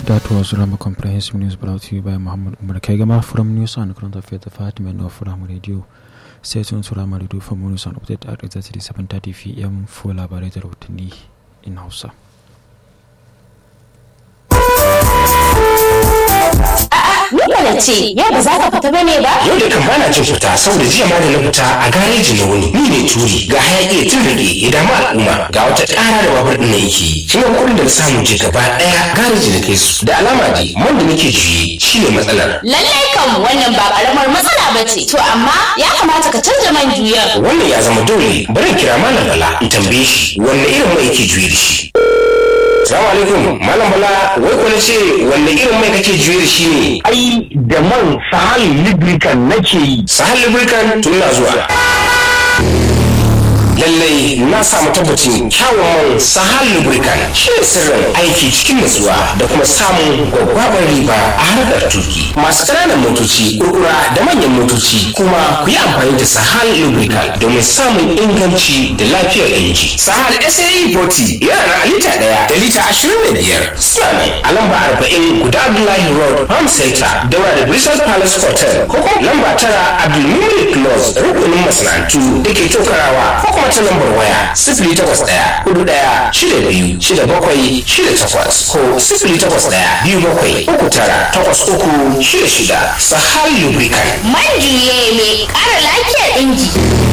That was Rama Comprehensive News brought to you by Muhammad Umar Kegama from News on Current Affairs Department of Rama Radio. Stay tuned to Rama Radio for more news on update at exactly 7:30 p.m. for labarai da rahotanni in Hausa. Ni ba ce, yau ba za ka fita bane ba? Yau da kan bana cin fita saboda jiya ma da na fita a gareji na wuni. Ni ne turi ga hayaki tun rage ya damu al'umma ga wata ƙara da babur ɗin yake. Shi ne kuɗin da na samu je gaba ɗaya gareji na kai su. Da alama dai man da nake juye shi ne matsalar. Lallai kam wannan ba ƙaramar matsala ba ce. To amma ya kamata ka canza man juyar. Wannan ya zama dole. Bari in kira Malam Bala in tambaye shi wanne irin mai yake juye da shi. Salamu alaikum, Malam Bala, wai ko ce wanne irin mai kake juye da shi ne? Ai da man Sahal Lubricant nake yi. Sahal Lubricant tun na zuwa. Lallai na samu tabbacin kyawun man Sahal Lubricant shi ne sirrin aiki cikin nutsuwa da kuma samun gwaggwabar riba a harkar tuki. Masu ƙananan motoci, kurkura da manyan motoci kuma ku yi amfani da Sahal Lubricant domin samun inganci da lafiyar inji. Sahal SAE 40 yana na lita 1 da lita 25. Suna ne a lamba 40 guda Abdullahi Road, Farm Center, daura da Bristol Palace Hotel, ko kuma lamba 9 Abdulmumin Close, rukunin masana'antu da ke tokarawa, ko kuma ta lambar waya 081-42-62-67-68 ko 081-27-39-83-66. Sahal Lubricant. Man juye mai ƙara lafiyar inji.